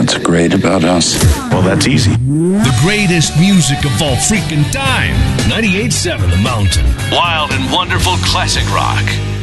What's great about us? Well, that's easy. The greatest music of all freaking time. 98.7 The Mountain. Wild and wonderful classic rock.